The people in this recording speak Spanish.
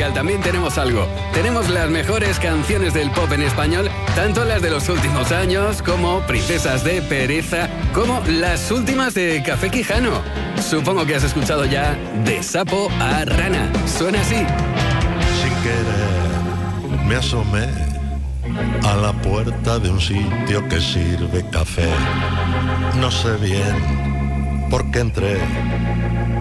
Musical también tenemos algo. Tenemos las mejores canciones del pop en español, tanto las de los últimos años como Princesas de Pereza, como las últimas de Café Quijano. Supongo que has escuchado ya De Sapo a Rana. Suena así. Sin querer me asomé a la puerta de un sitio que sirve café. No sé bien por qué entré,